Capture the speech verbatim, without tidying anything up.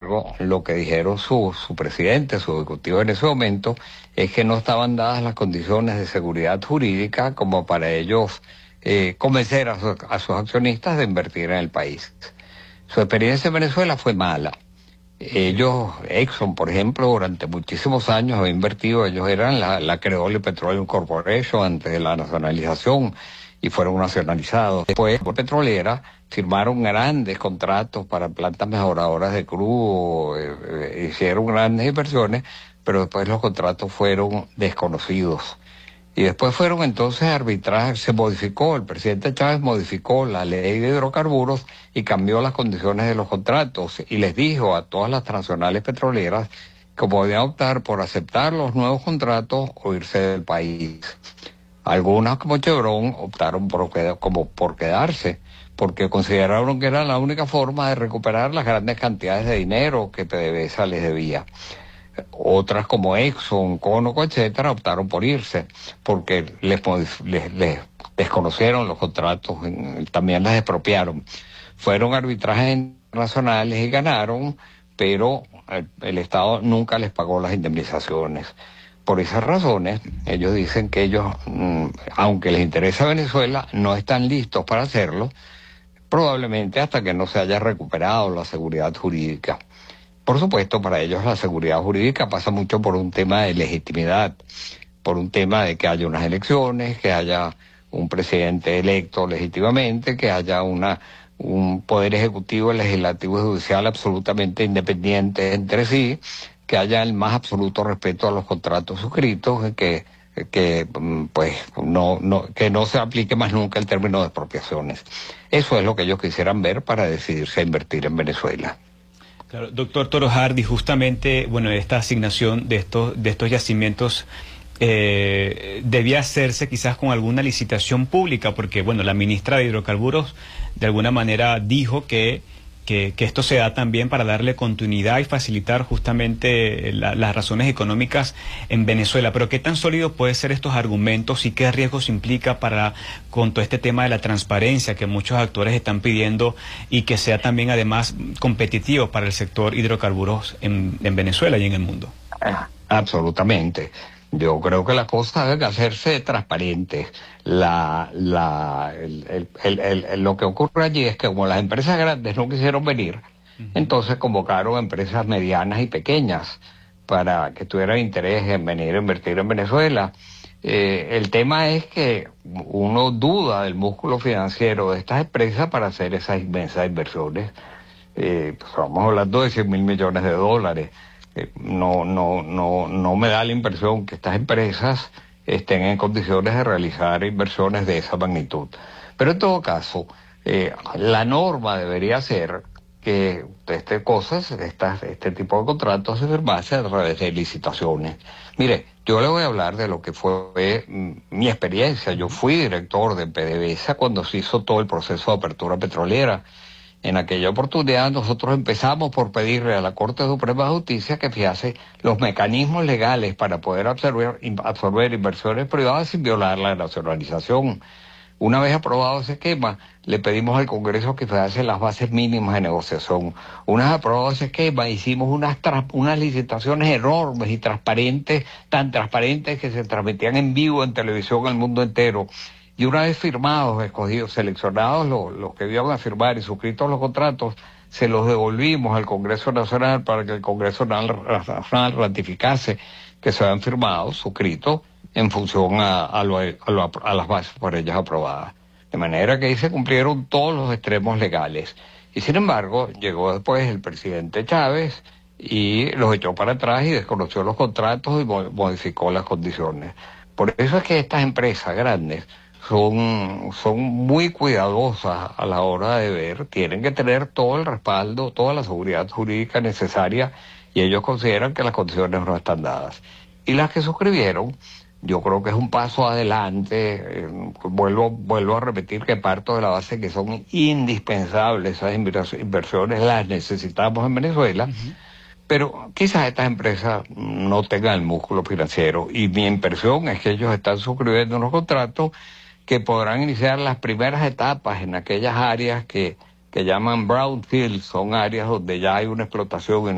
embargo, lo que dijeron su, su presidente, su ejecutivo en ese momento, es que no estaban dadas las condiciones de seguridad jurídica como para ellos eh, convencer a, su, a sus accionistas de invertir en el país. Su experiencia en Venezuela fue mala. Ellos, Exxon, por ejemplo, durante muchísimos años había invertido, ellos eran la, la Creole Petroleum Corporation antes de la nacionalización y fueron nacionalizados. Después, por petrolera, firmaron grandes contratos para plantas mejoradoras de crudo, eh, eh, hicieron grandes inversiones, pero después los contratos fueron desconocidos. Y después fueron entonces arbitrajes, se modificó, el presidente Chávez modificó la ley de hidrocarburos y cambió las condiciones de los contratos y les dijo a todas las transnacionales petroleras que podían optar por aceptar los nuevos contratos o irse del país. Algunas, como Chevron, optaron por, como por quedarse, porque consideraron que era la única forma de recuperar las grandes cantidades de dinero que PDVSA les debía. Otras como Exxon, Conoco, etcétera, optaron por irse, porque les, les, les desconocieron los contratos, también las expropiaron. Fueron arbitrajes internacionales y ganaron, pero el, el Estado nunca les pagó las indemnizaciones. Por esas razones, ellos dicen que ellos, mmm, aunque les interesa Venezuela, no están listos para hacerlo, probablemente hasta que no se haya recuperado la seguridad jurídica. Por supuesto, para ellos la seguridad jurídica pasa mucho por un tema de legitimidad, por un tema de que haya unas elecciones, que haya un presidente electo legítimamente, que haya una un poder ejecutivo, legislativo y judicial absolutamente independientes entre sí, que haya el más absoluto respeto a los contratos suscritos, que que pues no no que no se aplique más nunca el término de expropiaciones. Eso es lo que ellos quisieran ver para decidirse a invertir en Venezuela. Claro, doctor Toro Hardy, justamente, bueno, esta asignación de estos, de estos yacimientos eh, debía hacerse quizás con alguna licitación pública, porque, bueno, la ministra de Hidrocarburos de alguna manera dijo que, que, que esto se da también para darle continuidad y facilitar justamente la, las razones económicas en Venezuela. Pero ¿qué tan sólido pueden ser estos argumentos y qué riesgos implica para con todo este tema de la transparencia que muchos actores están pidiendo y que sea también además competitivo para el sector hidrocarburos en, en Venezuela y en el mundo? Absolutamente. Yo creo que las cosas deben hacerse transparentes. La, la, el, el, el, el, lo que ocurre allí es que como las empresas grandes no quisieron venir, uh-huh. entonces convocaron a empresas medianas y pequeñas para que tuvieran interés en venir a invertir en Venezuela. Eh, el tema es que uno duda del músculo financiero de estas empresas para hacer esas inmensas inversiones. Eh, pues estamos hablando de cien mil millones de dólares. Eh, no, no, no, no me da la impresión que estas empresas estén en condiciones de realizar inversiones de esa magnitud. Pero en todo caso, eh, la norma debería ser que este cosas, estas, este tipo de contratos se firmase a través de licitaciones. Mire, yo le voy a hablar de lo que fue mm, mi experiencia. Yo fui director de PDVSA cuando se hizo todo el proceso de apertura petrolera. En aquella oportunidad nosotros empezamos por pedirle a la Corte Suprema de Justicia que fijase los mecanismos legales para poder absorber, absorber inversiones privadas sin violar la nacionalización. Una vez aprobado ese esquema, le pedimos al Congreso que fijase las bases mínimas de negociación. Una vez aprobado ese esquema, hicimos unas, unas licitaciones enormes y transparentes, tan transparentes que se transmitían en vivo en televisión al mundo entero. Y una vez firmados, escogidos, seleccionados los, los que iban a firmar y suscritos los contratos, se los devolvimos al Congreso Nacional para que el Congreso Nacional ratificase que se habían firmado, suscritos, en función a, a, lo, a, lo, a las bases por ellas aprobadas. De manera que ahí se cumplieron todos los extremos legales. Y sin embargo, llegó después el presidente Chávez y los echó para atrás y desconoció los contratos y modificó las condiciones. Por eso es que estas empresas grandes son, son muy cuidadosas a la hora de ver, tienen que tener todo el respaldo, toda la seguridad jurídica necesaria, y ellos consideran que las condiciones no están dadas. Y las que suscribieron, yo creo que es un paso adelante. Eh, vuelvo, vuelvo a repetir que parto de la base que son indispensables esas inversiones, las necesitamos en Venezuela, uh-huh. Pero quizás estas empresas no tengan el músculo financiero, y mi impresión es que ellos están suscribiendo unos contratos que podrán iniciar las primeras etapas en aquellas áreas que, que llaman brownfield, son áreas donde ya hay una explotación